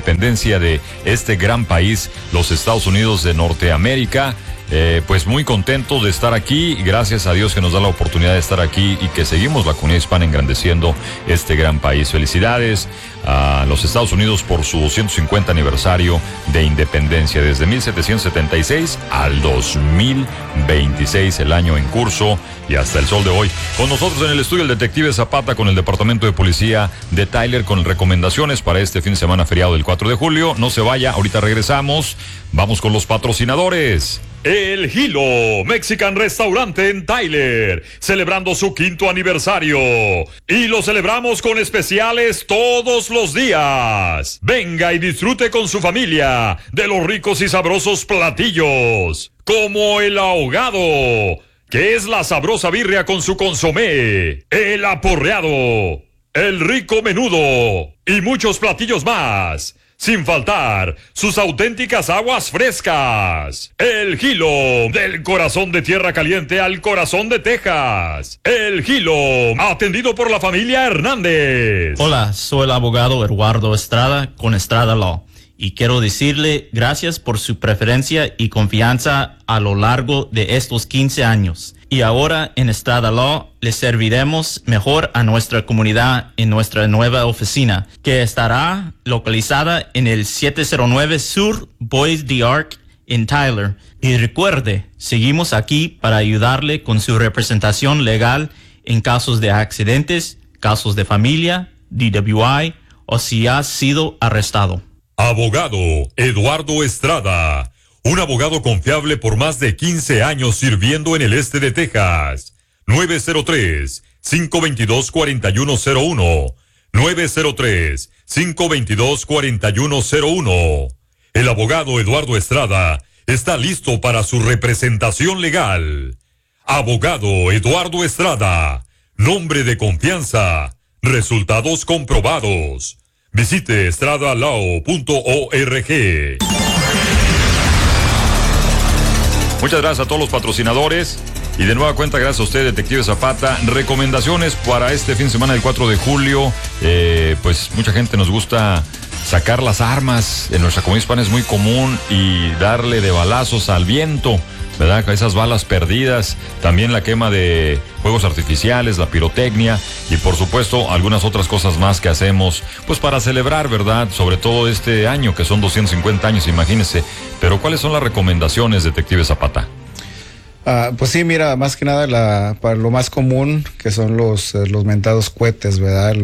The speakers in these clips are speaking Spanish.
independencia de este gran país, los Estados Unidos de Norteamérica. Pues muy contento de estar aquí, gracias a Dios que nos da la oportunidad de estar aquí y que seguimos la comunidad hispana engrandeciendo este gran país. Felicidades a los Estados Unidos por su 250 aniversario de independencia, desde 1776 al 2026, el año en curso y hasta el sol de hoy. Con nosotros en el estudio el detective Zapata con el Departamento de Policía de Tyler con recomendaciones para este fin de semana feriado del 4 de julio. No se vaya, ahorita regresamos. Vamos con los patrocinadores. El Hilo Mexican Restaurante en Tyler, celebrando su 5º aniversario. Y lo celebramos con especiales todos los días. Venga y disfrute con su familia de los ricos y sabrosos platillos, como el ahogado, que es la sabrosa birria con su consomé, el aporreado, el rico menudo y muchos platillos más. Sin faltar sus auténticas aguas frescas. El Hilo, del corazón de Tierra Caliente al corazón de Texas. El Hilo, atendido por la familia Hernández. Hola, soy el abogado Eduardo Estrada con Estrada Law. Y quiero decirle gracias por su preferencia y confianza a lo largo de estos 15 años. Y ahora en Estrada Law le serviremos mejor a nuestra comunidad en nuestra nueva oficina, que estará localizada en el 709 Sur Bois d'Arc en Tyler. Y recuerde, seguimos aquí para ayudarle con su representación legal en casos de accidentes, casos de familia, DWI o si ha sido arrestado. Abogado Eduardo Estrada, un abogado confiable por más de 15 años sirviendo en el este de Texas. 903-522-4101. 903-522-4101. El abogado Eduardo Estrada está listo para su representación legal. Abogado Eduardo Estrada, nombre de confianza, resultados comprobados. Visite estradalaw.org. Muchas gracias a todos los patrocinadores. Y de nueva cuenta, gracias a usted, detective Zapata. Recomendaciones para este fin de semana del 4 de julio. Pues mucha gente nos gusta sacar las armas. En nuestra comunidad hispana es muy común y darle de balazos al viento, ¿verdad? Esas balas perdidas, también la quema de fuegos artificiales, la pirotecnia y por supuesto algunas otras cosas más que hacemos pues para celebrar, ¿verdad? Sobre todo este año que son 250 años, imagínense. Pero ¿cuáles son las recomendaciones, detective Zapata? Pues sí, mira, más que nada para lo más común que son los mentados cohetes, ¿verdad?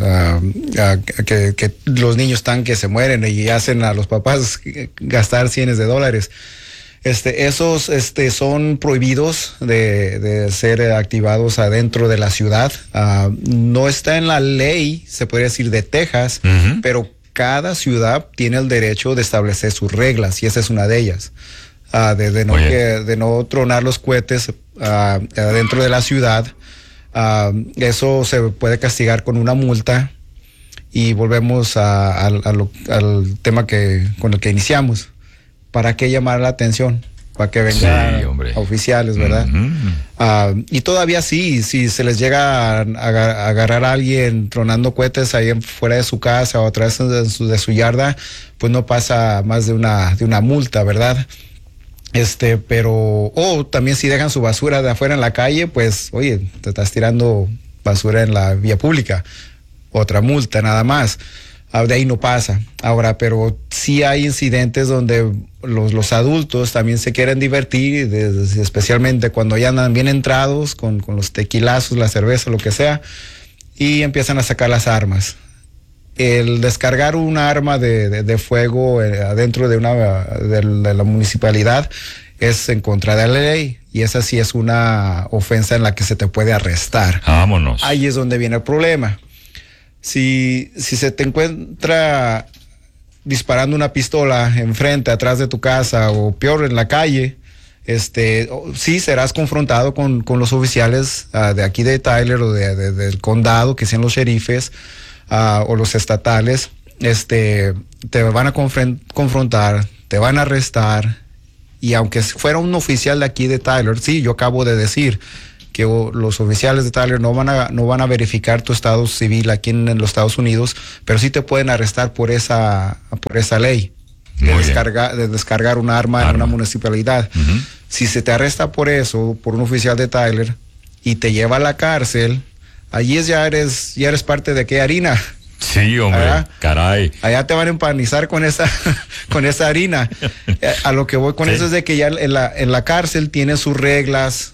Que los niños están que se mueren y hacen a los papás gastar cientos de dólares. Esos son prohibidos de ser activados adentro de la ciudad. No está en la ley, se podría decir, de Texas, pero cada ciudad tiene el derecho de establecer sus reglas y esa es una de ellas. De no tronar los cohetes adentro de la ciudad. Eso se puede castigar con una multa y volvemos al tema con el que iniciamos. ¿Para qué llamar la atención? Para que vengan oficiales, ¿verdad? Y todavía si se les llega a agarrar a alguien tronando cohetes ahí fuera de su casa o atrás de su yarda, pues no pasa más de una multa, ¿verdad? Pero también si dejan su basura de afuera en la calle, pues, oye, te estás tirando basura en la vía pública. Otra multa, nada más. De ahí no pasa. Ahora, pero sí hay incidentes donde los adultos también se quieren divertir, especialmente cuando ya andan bien entrados con los tequilazos, la cerveza, lo que sea, y empiezan a sacar las armas. El descargar un arma de fuego adentro de la municipalidad es en contra de la ley y esa sí es una ofensa en la que se te puede arrestar. Vámonos. Ahí es donde viene el problema. Si se te encuentra disparando una pistola enfrente, atrás de tu casa o peor en la calle, sí serás confrontado con los oficiales de aquí de Tyler o del condado, que sean los sheriffes o los estatales. Te van a confrontar, te van a arrestar y aunque fuera un oficial de aquí de Tyler, sí, yo acabo de decir que los oficiales de Tyler no van a verificar tu estado civil aquí en los Estados Unidos, pero sí te pueden arrestar por esa ley de descargar un arma en una municipalidad. Si se te arresta por eso, por un oficial de Tyler, y te lleva a la cárcel, allí ya eres parte de qué harina. Sí, hombre, caray. Allá te van a empanizar con esa harina. A lo que voy con eso es de que ya en la cárcel tienen sus reglas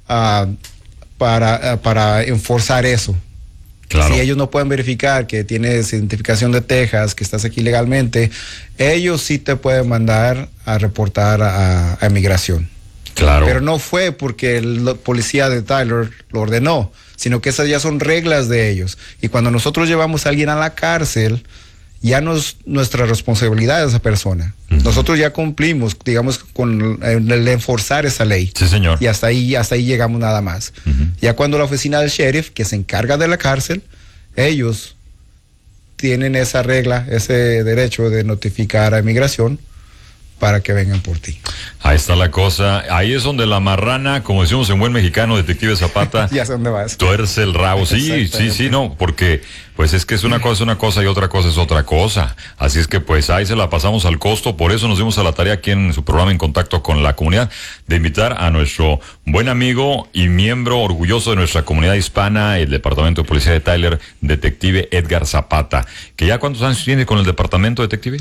para enforzar eso. Claro. Si ellos no pueden verificar que tienes identificación de Texas, que estás aquí legalmente, ellos sí te pueden mandar a reportar a inmigración. Claro. Pero no fue porque el policía de Tyler lo ordenó, sino que esas ya son reglas de ellos. Y cuando nosotros llevamos a alguien a la cárcel, ya no es nuestra responsabilidad de esa persona. Nosotros ya cumplimos, digamos, con el enforzar esa ley. Sí, señor. Y hasta ahí llegamos nada más. Ya cuando la oficina del sheriff, que se encarga de la cárcel, ellos tienen esa regla, ese derecho de notificar a inmigración para que vengan por ti. Ahí está la cosa. Ahí es donde la marrana, como decimos en buen mexicano, Detective Zapata, Ya sé dónde vas. tuerce el rabo. Sí, no, porque pues es que es una cosa y otra cosa es otra cosa. Así es que pues ahí se la pasamos al costo. Por eso nos dimos a la tarea aquí en su programa En Contacto con la Comunidad de invitar a nuestro buen amigo y miembro orgulloso de nuestra comunidad hispana, el Departamento de Policía de Tyler, Detective Edgar Zapata. Que ya ¿cuántos años tiene con el departamento, Detective?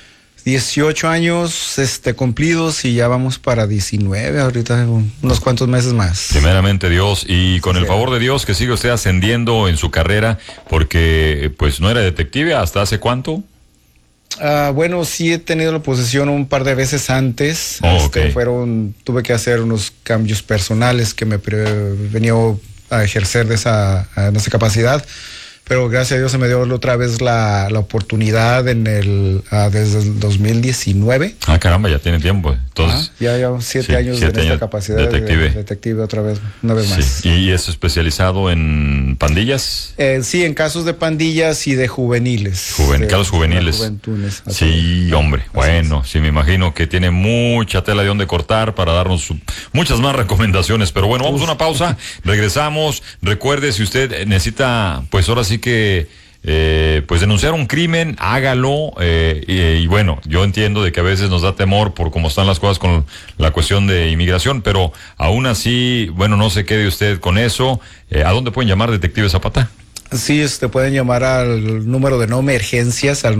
18 años cumplidos y ya vamos para 19 ahorita, unos cuantos meses más. Primeramente Dios, y con el favor de Dios que siga usted ascendiendo en su carrera, porque pues no era detective hasta hace ¿cuánto? Bueno, sí he tenido la posesión un par de veces antes. Okay. Tuve que hacer unos cambios personales que me venía a ejercer de esa capacidad. Pero gracias a Dios se me dio otra vez la oportunidad desde el 2019. Ah, caramba, ya tiene tiempo. Entonces, ya 7 años en esta capacidad detective. de detective una vez más. ¿Y es especializado en pandillas? Sí, en casos de pandillas y de juveniles. Casos juveniles. Juventudes. Sí, hombre. Bueno, sí, me imagino que tiene mucha tela de dónde cortar para darnos muchas más recomendaciones. Pero bueno, vamos a una pausa. Regresamos. Recuerde, si usted necesita, pues ahora sí que pues denunciar un crimen, hágalo, y bueno, yo entiendo de que a veces nos da temor por cómo están las cosas con la cuestión de inmigración, pero aún así, bueno, no se quede usted con eso. ¿A dónde pueden llamar, Detective Zapata? Sí, pueden llamar al número de no emergencias al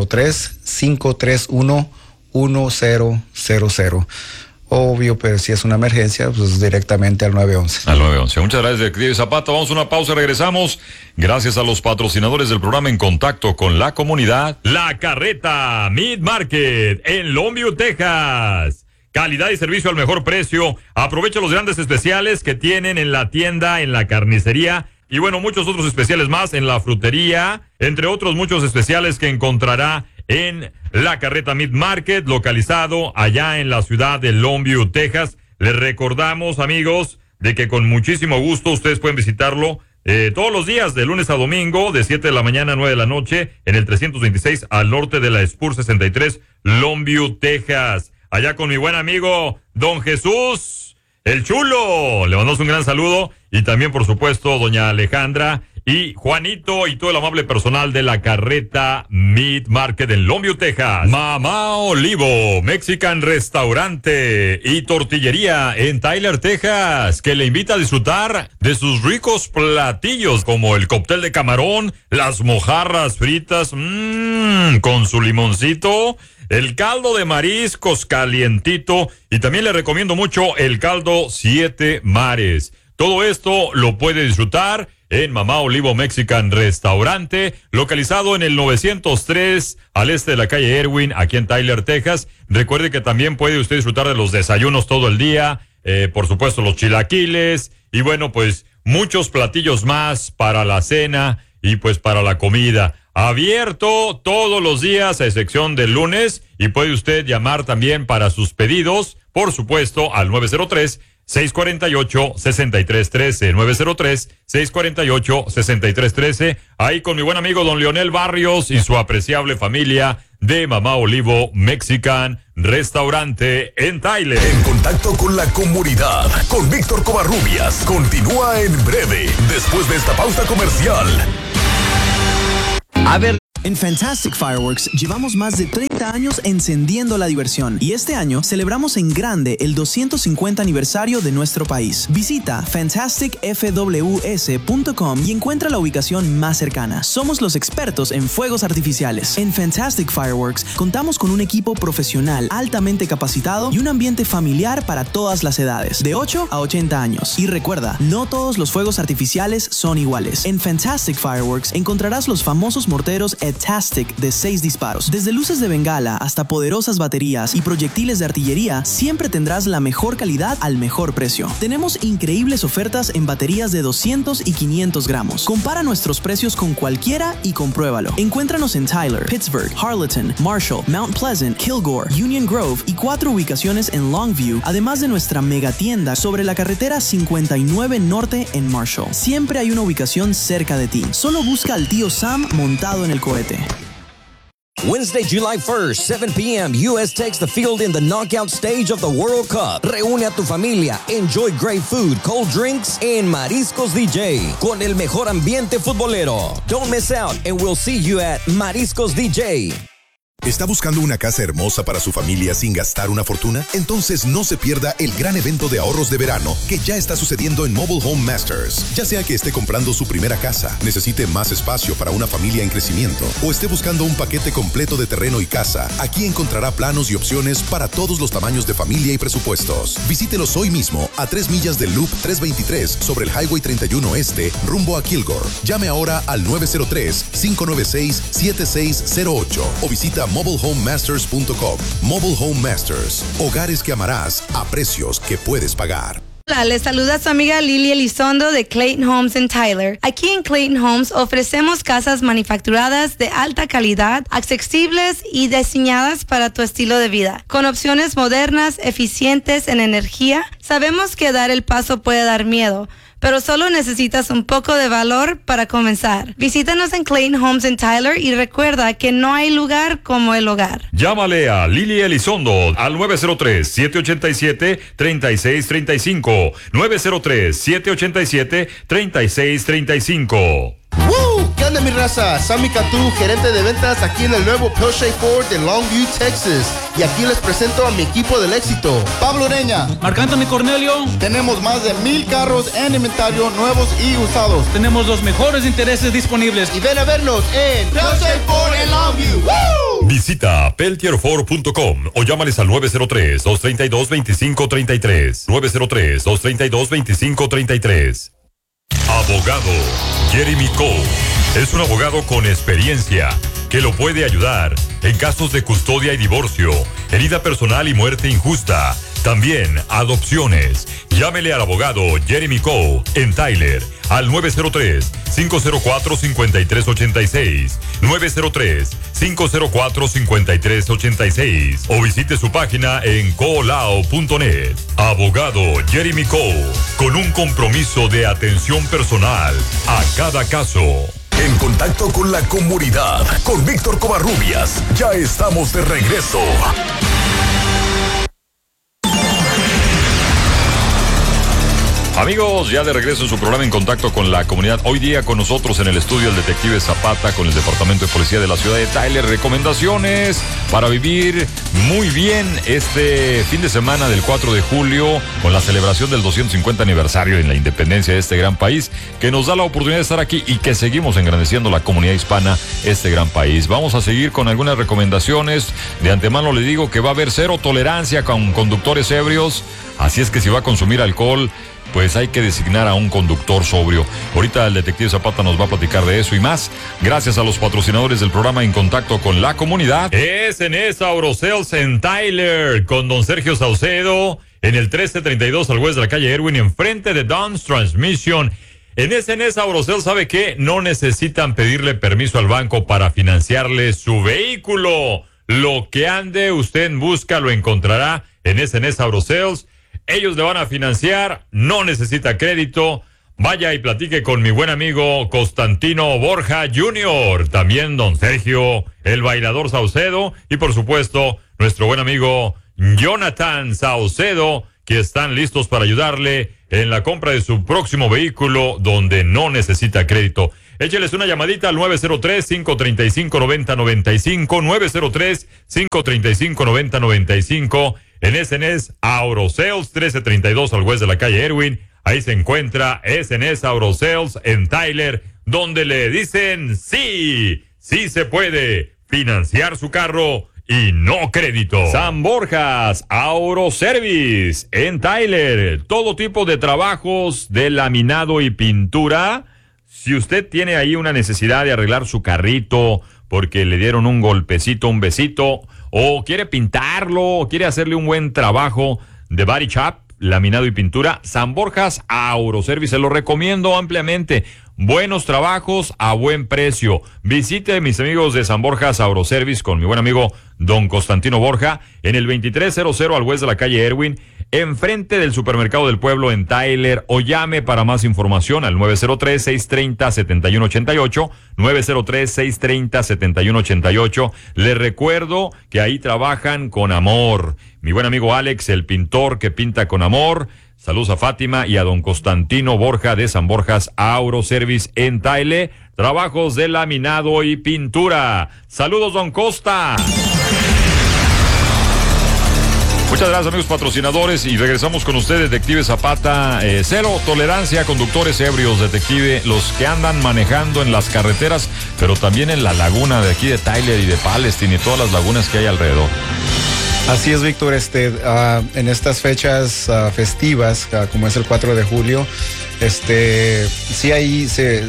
903-531-1000. Obvio, pero si es una emergencia, pues directamente al 911. Al 911. Muchas gracias, Detective Zapata. Vamos a una pausa y regresamos. Gracias a los patrocinadores del programa En Contacto con la Comunidad. La Carreta Meat Market en Longview, Texas. Calidad y servicio al mejor precio. Aprovecha los grandes especiales que tienen en la tienda, en la carnicería. Y bueno, muchos otros especiales más en la frutería. Entre otros muchos especiales que encontrará en la Carreta Meat Market, localizado allá en la ciudad de Longview, Texas. Les recordamos, amigos, de que con muchísimo gusto ustedes pueden visitarlo todos los días, de lunes a domingo, de 7 de la mañana a 9 de la noche, en el 326 al norte de la Spur 63, Longview, Texas. Allá con mi buen amigo, Don Jesús, el Chulo. Le mandamos un gran saludo. Y también, por supuesto, doña Alejandra y Juanito y todo el amable personal de la Carreta Meat Market en Longview, Texas. Mamá Olivo, Mexican Restaurante y Tortillería en Tyler, Texas, que le invita a disfrutar de sus ricos platillos como el cóctel de camarón, las mojarras fritas, con su limoncito, el caldo de mariscos calientito, y también le recomiendo mucho el caldo 7 mares. Todo esto lo puede disfrutar en Mamá Olivo Mexican Restaurante, localizado en el 903 al este de la calle Erwin, aquí en Tyler, Texas. Recuerde que también puede usted disfrutar de los desayunos todo el día, por supuesto los chilaquiles, y bueno, pues muchos platillos más para la cena y pues para la comida. Abierto todos los días, a excepción del lunes, y puede usted llamar también para sus pedidos, por supuesto, al 903-648-6313, 903-648-6313, ahí con mi buen amigo don Leonel Barrios y su apreciable familia de Mamá Olivo Mexican Restaurante en Tyler. En contacto con la comunidad, con Víctor Covarrubias. Continúa en breve, después de esta pausa comercial. A ver. En Fantastic Fireworks llevamos más de 30 años encendiendo la diversión y este año celebramos en grande el 250 aniversario de nuestro país. Visita fantasticfws.com y encuentra la ubicación más cercana. Somos los expertos en fuegos artificiales. En Fantastic Fireworks contamos con un equipo profesional altamente capacitado y un ambiente familiar para todas las edades, de 8 a 80 años. Y recuerda, no todos los fuegos artificiales son iguales. En Fantastic Fireworks encontrarás los famosos morteros Tastic de 6 disparos. Desde luces de bengala hasta poderosas baterías y proyectiles de artillería, siempre tendrás la mejor calidad al mejor precio. Tenemos increíbles ofertas en baterías de 200 y 500 gramos. Compara nuestros precios con cualquiera y compruébalo. Encuéntranos en Tyler, Pittsburgh, Harleton, Marshall, Mount Pleasant, Kilgore, Union Grove y 4 ubicaciones en Longview, además de nuestra megatienda sobre la carretera 59 Norte en Marshall. Siempre hay una ubicación cerca de ti. Solo busca al tío Sam montado en el cohete. Wednesday, July 1st, 7 p.m., U.S. takes the field in the knockout stage of the World Cup. Reúne a tu familia, enjoy great food, cold drinks, en Mariscos DJ, con el mejor ambiente futbolero. Don't miss out, and we'll see you at Mariscos DJ. ¿Está buscando una casa hermosa para su familia sin gastar una fortuna? Entonces no se pierda el gran evento de ahorros de verano que ya está sucediendo en Mobile Home Masters. Ya sea que esté comprando su primera casa, necesite más espacio para una familia en crecimiento o esté buscando un paquete completo de terreno y casa, aquí encontrará planos y opciones para todos los tamaños de familia y presupuestos. Visítelos hoy mismo a 3 millas del Loop 323 sobre el Highway 31 Este, rumbo a Kilgore. Llame ahora al 903-596-7608 o visita mobilehomemasters.com. Mobile Home Masters. Hogares que amarás a precios que puedes pagar. Hola, les saluda su amiga Lili Elizondo de Clayton Homes en Tyler. Aquí en Clayton Homes ofrecemos casas manufacturadas de alta calidad, accesibles y diseñadas para tu estilo de vida. Con opciones modernas, eficientes en energía, sabemos que dar el paso puede dar miedo, pero solo necesitas un poco de valor para comenzar. Visítanos en Clayton Homes en Tyler y recuerda que no hay lugar como el hogar. Llámale a Lili Elizondo al 903-787-3635. 903-787-3635. ¿Qué onda, mi raza? Sammy Cantú, gerente de ventas aquí en el nuevo Porsche Ford de Longview, Texas. Y aquí les presento a mi equipo del éxito. Pablo Ureña. Marc Anthony Cornelio. Tenemos más de 1,000 carros en inventario nuevos y usados. Tenemos los mejores intereses disponibles. Y ven a vernos en Porsche Ford en Longview. ¡Woo! Visita peltierford.com o llámales al 903-232-2533. 903-232-2533. Abogado Jeremy Cole es un abogado con experiencia que lo puede ayudar en casos de custodia y divorcio, herida personal y muerte injusta. También adopciones. Llámele al abogado Jeremy Cole en Tyler al 903-504-5386. 903-504-5386 o visite su página en colao.net. Abogado Jeremy Cole, con un compromiso de atención personal a cada caso. En contacto con la comunidad, con Víctor Covarrubias. Ya estamos de regreso. Amigos, ya de regreso en su programa En Contacto con la Comunidad. Hoy día con nosotros en el estudio el detective Zapata con el Departamento de Policía de la ciudad de Tyler. Recomendaciones para vivir muy bien este fin de semana del 4 de julio con la celebración del 250 aniversario en la independencia de este gran país que nos da la oportunidad de estar aquí y que seguimos engrandeciendo la comunidad hispana, este gran país. Vamos a seguir con algunas recomendaciones. De antemano le digo que va a haber cero tolerancia con conductores ebrios, así es que si va a consumir alcohol, pues hay que designar a un conductor sobrio. Ahorita el detective Zapata nos va a platicar de eso y más. Gracias a los patrocinadores del programa En Contacto con la Comunidad. Es en esa Aurosales en Tyler con don Sergio Saucedo en el 1332 al oeste de la calle Erwin, enfrente de Don's Transmission. En SNS Aurosales, ¿sabe qué? No necesitan pedirle permiso al banco para financiarle su vehículo. Lo que ande usted en busca lo encontrará en SNS Aurosales. Ellos le van a financiar, no necesita crédito. Vaya y platique con mi buen amigo Constantino Borja Jr., también don Sergio, el bailador Saucedo, y por supuesto, nuestro buen amigo Jonathan Saucedo, que están listos para ayudarle en la compra de su próximo vehículo donde no necesita crédito. Écheles una llamadita al 903-535-9095, 903-535-9095, en SNS Auto Sales, 1332 al west de la calle Erwin. Ahí se encuentra SNS Auto Sales en Tyler, donde le dicen sí se puede financiar su carro y no crédito. San Borjas Auto Service en Tyler, todo tipo de trabajos de laminado y pintura. Si usted tiene ahí una necesidad de arreglar su carrito porque le dieron un golpecito, un besito, o quiere pintarlo, o quiere hacerle un buen trabajo de body shop, laminado y pintura, San Borjas Auto Service, se lo recomiendo ampliamente. Buenos trabajos a buen precio. Visite, mis amigos de San Borjas Auto Service, con mi buen amigo Don Constantino Borja, en el 2300 al west de la calle Erwin, enfrente del Supermercado del Pueblo en Tyler, o llame para más información al 903-630-7188, 903-630-7188. Les recuerdo que ahí trabajan con amor. Mi buen amigo Alex, el pintor que pinta con amor. Saludos a Fátima y a don Constantino Borja de San Borjas Auto Service en Tyler. Trabajos de laminado y pintura. Saludos, don Costa. Muchas gracias, amigos patrocinadores, y regresamos con usted, Detective Zapata. Cero tolerancia a conductores ebrios, detective, los que andan manejando en las carreteras, pero también en la laguna de aquí de Tyler y de Palestine y todas las lagunas que hay alrededor. Así es, Víctor. En estas fechas festivas, como es el 4 de julio, sí, ahí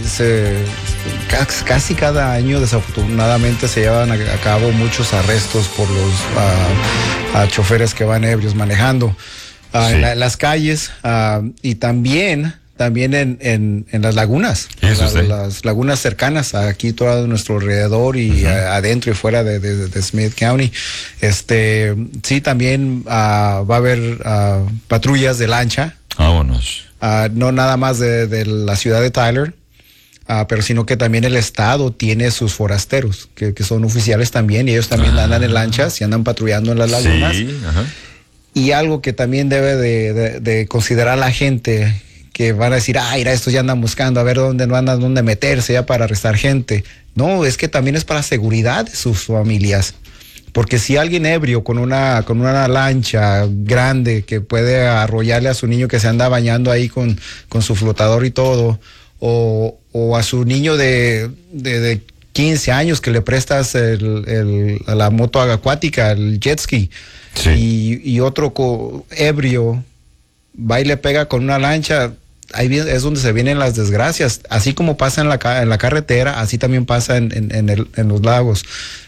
casi cada año, desafortunadamente, se llevan a cabo muchos arrestos por los choferes que van ebrios manejando en las calles, y también en las lagunas, las lagunas cercanas aquí todo a nuestro alrededor y adentro y fuera de Smith County. Sí, también va a haber patrullas de lancha. Vámonos. No nada más de la ciudad de Tyler, pero sino que también el estado tiene sus forasteros, que son oficiales también, y ellos también andan en lanchas y andan patrullando en las lagunas. Sí, y algo que también debe de considerar la gente, que van a decir, mira, estos ya andan buscando a ver dónde meterse ya para arrestar gente. No, es que también es para seguridad de sus familias. Porque si alguien ebrio con una lancha grande que puede arrollarle a su niño que se anda bañando ahí con su flotador y todo, o a su niño de 15 años que le prestas la moto acuática, el jet ski, sí, y otro ebrio va y le pega con una lancha, ahí es donde se vienen las desgracias. Así como pasa en la carretera, así también pasa en los lagos.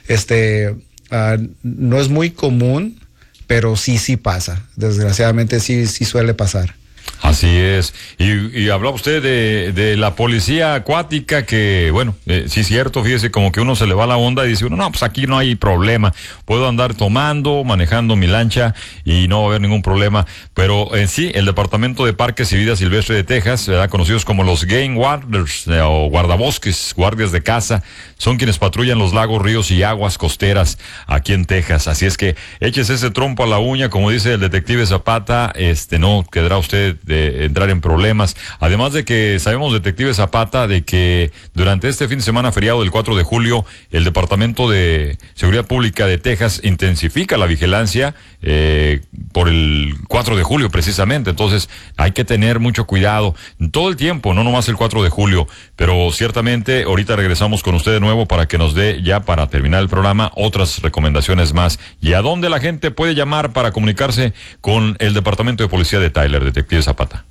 No es muy común, pero sí pasa. Desgraciadamente sí suele pasar. Así es. Y hablaba usted de la policía acuática, que bueno, sí es cierto, fíjese, como que uno se le va la onda y dice uno, no, pues aquí no hay problema, puedo andar manejando mi lancha y no va a haber ningún problema. Pero en sí, el Departamento de Parques y Vida Silvestre de Texas, conocidos como los Game Wardens o guardabosques, guardias de casa, son quienes patrullan los lagos, ríos y aguas costeras aquí en Texas. Así es que échese ese trompo a la uña, como dice el detective Zapata, no quedará usted de entrar en problemas. Además de que sabemos, detective Zapata, de que durante este fin de semana feriado del 4 de julio, el Departamento de Seguridad Pública de Texas intensifica la vigilancia por el 4 de julio precisamente. Entonces hay que tener mucho cuidado todo el tiempo, no nomás el 4 de julio, pero ciertamente ahorita regresamos con usted de nuevo para que nos dé, ya para terminar el programa, otras recomendaciones más. ¿Y a dónde la gente puede llamar para comunicarse con el Departamento de Policía de Tyler, detective Zapata?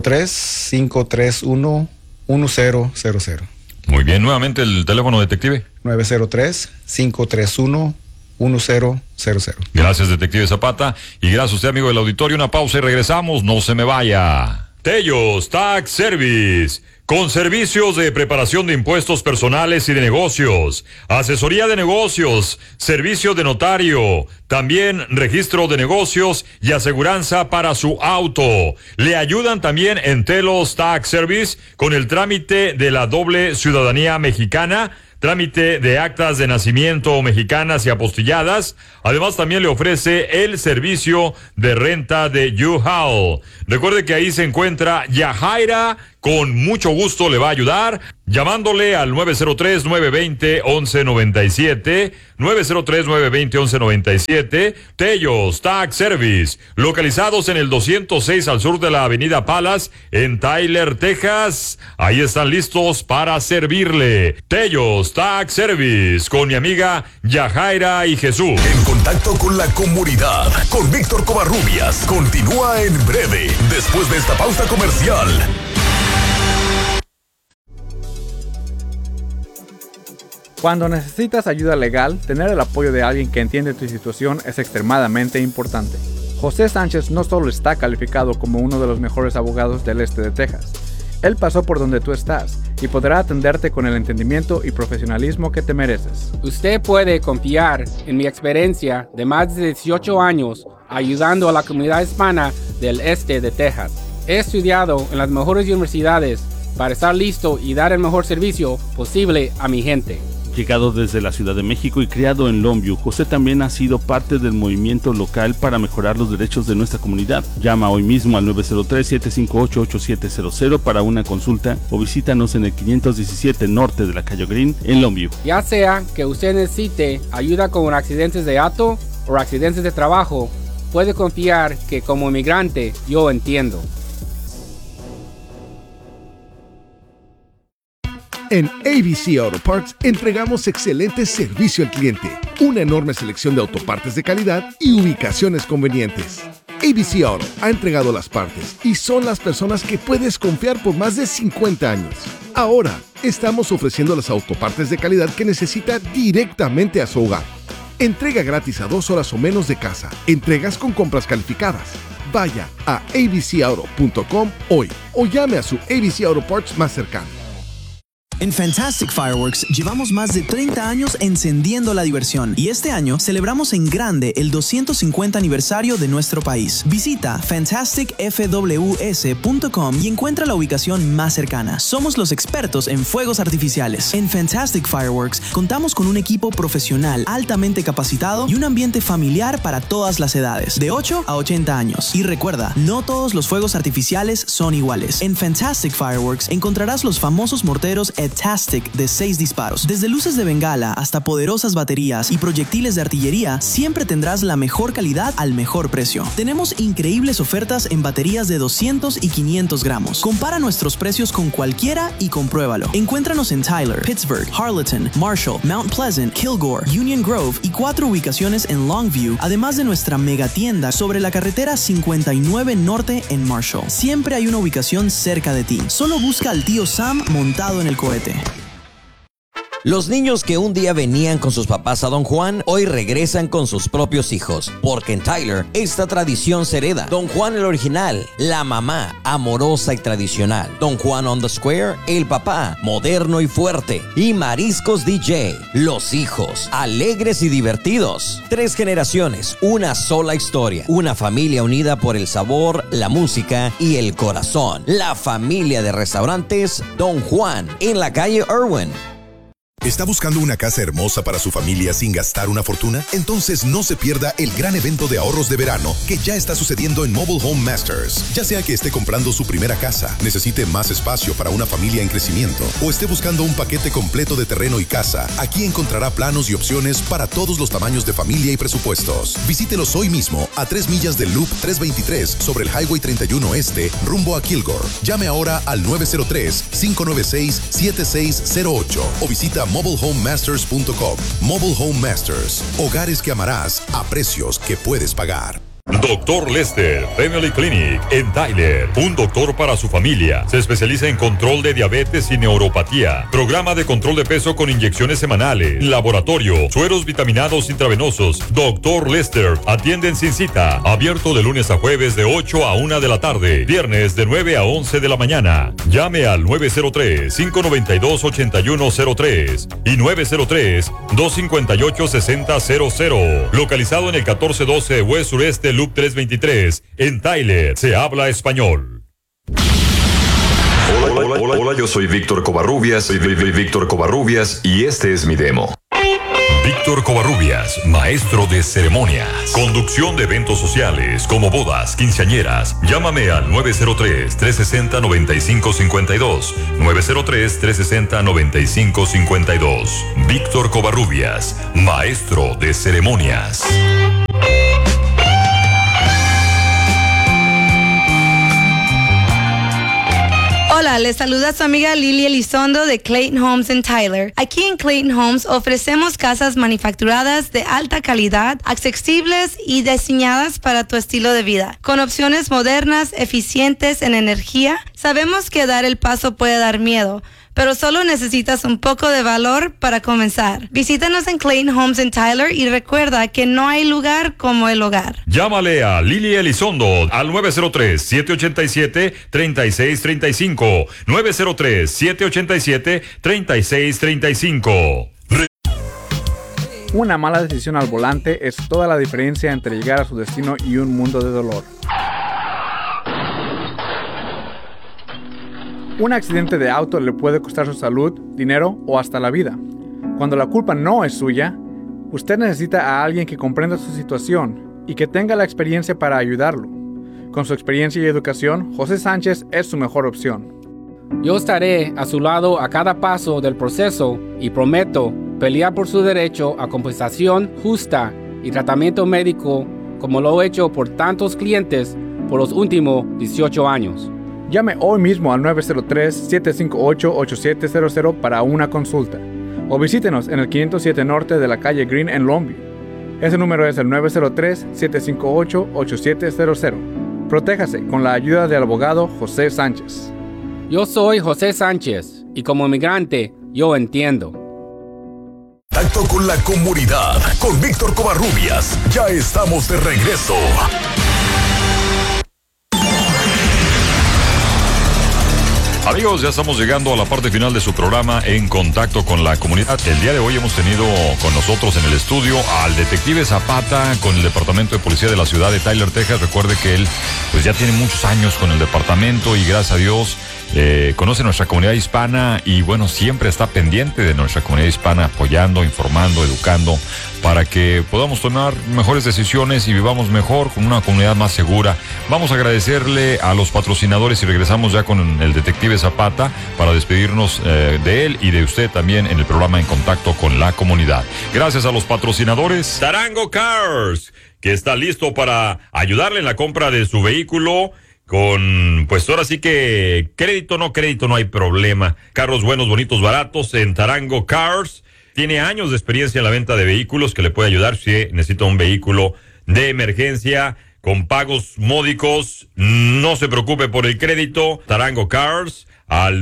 903-531-1000. Muy bien, nuevamente el teléfono, detective. 903-531-1000. Gracias, detective Zapata, y gracias a usted, amigo del auditorio. Una pausa y regresamos, no se me vaya. Tellos Tax Service, con servicios de preparación de impuestos personales y de negocios, asesoría de negocios, servicio de notario, también registro de negocios y aseguranza para su auto. Le ayudan también en Tellos Tax Service con el trámite de la doble ciudadanía mexicana trámite de actas de nacimiento mexicanas y apostilladas. Además, también le ofrece el servicio de renta de U-Haul. Recuerde que ahí se encuentra Yajaira. Con mucho gusto le va a ayudar llamándole al 903-920-1197, 903-920-1197, Tellos Tax Service, localizados en el 206 al sur de la avenida Palace, en Tyler, Texas. Ahí están listos para servirle. Tellos Tax Service, con mi amiga Yajaira y Jesús. En contacto con la comunidad, con Víctor Covarrubias, continúa en breve, después de esta pausa comercial. Cuando necesitas ayuda legal, tener el apoyo de alguien que entiende tu situación es extremadamente importante. José Sánchez no solo está calificado como uno de los mejores abogados del este de Texas, él pasó por donde tú estás y podrá atenderte con el entendimiento y profesionalismo que te mereces. Usted puede confiar en mi experiencia de más de 18 años ayudando a la comunidad hispana del este de Texas. He estudiado en las mejores universidades para estar listo y dar el mejor servicio posible a mi gente. Llegado desde la Ciudad de México y criado en Longview, José también ha sido parte del movimiento local para mejorar los derechos de nuestra comunidad. Llama hoy mismo al 903-758-8700 para una consulta o visítanos en el 517 norte de la calle Green en Longview. Ya sea que usted necesite ayuda con accidentes de auto o accidentes de trabajo, puede confiar que como inmigrante yo entiendo. En ABC Auto Parts entregamos excelente servicio al cliente, una enorme selección de autopartes de calidad y ubicaciones convenientes. ABC Auto ha entregado las partes y son las personas que puedes confiar por más de 50 años. Ahora, estamos ofreciendo las autopartes de calidad que necesita directamente a su hogar. Entrega gratis a 2 horas o menos de casa. Entregas con compras calificadas. Vaya a abcauto.com hoy o llame a su ABC Auto Parts más cercano. En Fantastic Fireworks llevamos más de 30 años encendiendo la diversión y este año celebramos en grande el 250 aniversario de nuestro país. Visita fantasticfws.com y encuentra la ubicación más cercana. Somos los expertos en fuegos artificiales. En Fantastic Fireworks contamos con un equipo profesional altamente capacitado y un ambiente familiar para todas las edades, de 8 a 80 años. Y recuerda, no todos los fuegos artificiales son iguales. En Fantastic Fireworks encontrarás los famosos morteros Tastic de 6 disparos. Desde luces de bengala hasta poderosas baterías y proyectiles de artillería, siempre tendrás la mejor calidad al mejor precio. Tenemos increíbles ofertas en baterías de 200 y 500 gramos. Compara nuestros precios con cualquiera y compruébalo. Encuéntranos en Tyler, Pittsburgh, Harleton, Marshall, Mount Pleasant, Kilgore, Union Grove y 4 ubicaciones en Longview, además de nuestra megatienda sobre la carretera 59 Norte en Marshall. Siempre hay una ubicación cerca de ti. Solo busca al tío Sam montado en el cohete. Los niños que un día venían con sus papás a Don Juan, hoy regresan con sus propios hijos. Porque en Tyler, esta tradición se hereda. Don Juan el original, la mamá, amorosa y tradicional. Don Juan on the Square, el papá, moderno y fuerte. Y Mariscos DJ, los hijos, alegres y divertidos. 3 generaciones, una sola historia. Una familia unida por el sabor, la música y el corazón. La familia de restaurantes Don Juan, en la calle Irwin. ¿Está buscando una casa hermosa para su familia sin gastar una fortuna? Entonces no se pierda el gran evento de ahorros de verano que ya está sucediendo en Mobile Home Masters. Ya sea que esté comprando su primera casa, necesite más espacio para una familia en crecimiento o esté buscando un paquete completo de terreno y casa, aquí encontrará planos y opciones para todos los tamaños de familia y presupuestos. Visítelos hoy mismo a 3 millas del Loop 323 sobre el Highway 31 Este, rumbo a Kilgore. Llame ahora al 903-596-7608 o visita mobilehomemasters.com. Mobile Home Masters. Hogares que amarás a precios que puedes pagar. Dr. Lester Family Clinic en Tyler, un doctor para su familia. Se especializa en control de diabetes y neuropatía. Programa de control de peso con inyecciones semanales. Laboratorio, sueros vitaminados intravenosos. Dr. Lester atienden sin cita. Abierto de lunes a jueves de 8 a 1 de la tarde. Viernes de 9 a 11 de la mañana. Llame al 903-592-8103 y 903-258-6000. Localizado en el 1412 West Sureste Loop 323, en Tyler, se habla español. Hola, Hola, yo soy Víctor Covarrubias, y este es mi demo. Víctor Covarrubias, maestro de ceremonias. Conducción de eventos sociales como bodas, quinceañeras. Llámame al 903-360-9552. 903-360-9552. Víctor Covarrubias, maestro de ceremonias. Hola, les saluda su amiga Lili Elizondo de Clayton Homes en Tyler. Aquí en Clayton Homes ofrecemos casas manufacturadas de alta calidad, accesibles y diseñadas para tu estilo de vida. Con opciones modernas, eficientes en energía, sabemos que dar el paso puede dar miedo, pero solo necesitas un poco de valor para comenzar. Visítanos en Clayton Homes en Tyler y recuerda que no hay lugar como el hogar. Llámale a Lili Elizondo al 903-787-3635. 903-787-3635. Una mala decisión al volante es toda la diferencia entre llegar a su destino y un mundo de dolor. Un accidente de auto le puede costar su salud, dinero o hasta la vida. Cuando la culpa no es suya, usted necesita a alguien que comprenda su situación y que tenga la experiencia para ayudarlo. Con su experiencia y educación, José Sánchez es su mejor opción. Yo estaré a su lado a cada paso del proceso y prometo pelear por su derecho a compensación justa y tratamiento médico como lo he hecho por tantos clientes por los últimos 18 años. Llame hoy mismo al 903-758-8700 para una consulta o visítenos en el 507 Norte de la calle Green en Longview. Ese número es el 903-758-8700. Protéjase con la ayuda del abogado José Sánchez. Yo soy José Sánchez y como inmigrante yo entiendo. Contacto con la comunidad con Víctor Covarrubias. Ya estamos de regreso. Amigos, ya estamos llegando a la parte final de su programa En Contacto con la Comunidad. El día de hoy hemos tenido con nosotros en el estudio al detective Zapata con el Departamento de Policía de la ciudad de Tyler, Texas. Recuerde que él pues ya tiene muchos años con el departamento y gracias a Dios conoce nuestra comunidad hispana y bueno, siempre está pendiente de nuestra comunidad hispana, apoyando, informando, educando para que podamos tomar mejores decisiones y vivamos mejor con una comunidad más segura. Vamos a agradecerle a los patrocinadores y regresamos ya con el detective Zapata para despedirnos de él y de usted también en el programa En Contacto con la Comunidad. Gracias a los patrocinadores. Tarango Cars, que está listo para ayudarle en la compra de su vehículo. Con, pues ahora sí que crédito, no hay problema. Carros buenos, bonitos, baratos en Tarango Cars. Tiene años de experiencia en la venta de vehículos que le puede ayudar si necesita un vehículo de emergencia con pagos módicos. No se preocupe por el crédito. Tarango Cars al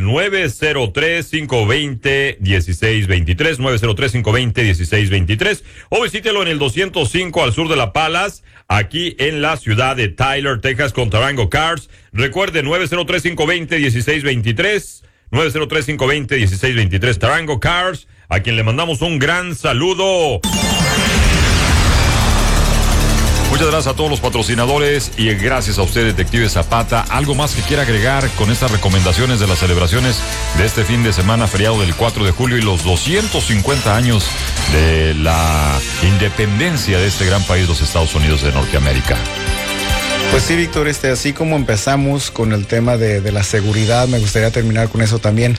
903-520-1623, 903-520-1623, o visítelo en el 205 al sur de La Palas, aquí en la ciudad de Tyler, Texas, con Tarango Cars. Recuerde, 903-520-1623, 903-520-1623, Tarango Cars, a quien le mandamos un gran saludo. Muchas gracias a todos los patrocinadores y gracias a usted, detective Zapata. ¿Algo más que quiera agregar con estas recomendaciones de las celebraciones de este fin de semana, feriado del 4 de julio y los 250 años de la independencia de este gran país, los Estados Unidos de Norteamérica? Pues sí, Víctor, así como empezamos con el tema de la seguridad, me gustaría terminar con eso también.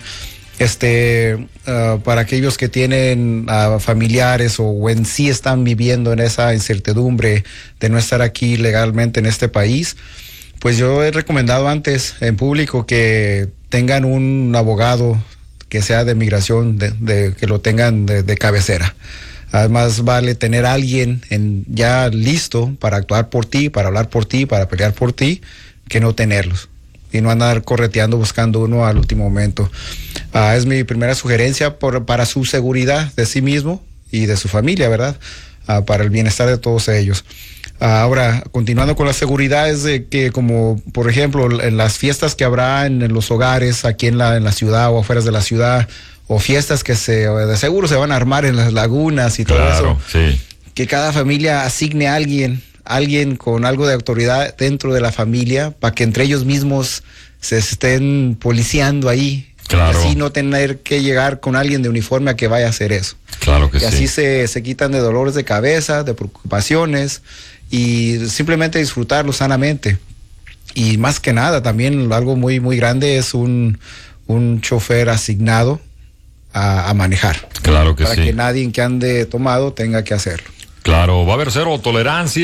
Para aquellos que tienen familiares o en sí están viviendo en esa incertidumbre de no estar aquí legalmente en este país, pues yo he recomendado antes en público que tengan un abogado que sea de migración, que lo tengan de cabecera. Además vale tener a alguien ya listo para actuar por ti, para hablar por ti, para pelear por ti, que no tenerlos y no andar correteando buscando uno al último momento. Es mi primera sugerencia para su seguridad de sí mismo y de su familia, ¿verdad? Para el bienestar de todos ellos. Ahora, continuando con la seguridad, es de que, como por ejemplo en las fiestas que habrá en los hogares aquí en la ciudad o afuera de la ciudad, o fiestas que de seguro se van a armar en las lagunas y todo eso, sí. Que cada familia asigne a alguien con algo de autoridad dentro de la familia para que entre ellos mismos se estén policiando ahí Claro. Así no tener que llegar con alguien de uniforme a que vaya a hacer eso. Claro que y sí. así se quitan de dolores de cabeza, de preocupaciones y simplemente disfrutarlo sanamente. Y más que nada, también algo muy, muy grande es un chofer asignado a manejar. Claro que para sí. que nadie que ande tomado tenga que hacerlo. Claro, va a haber cero tolerancia.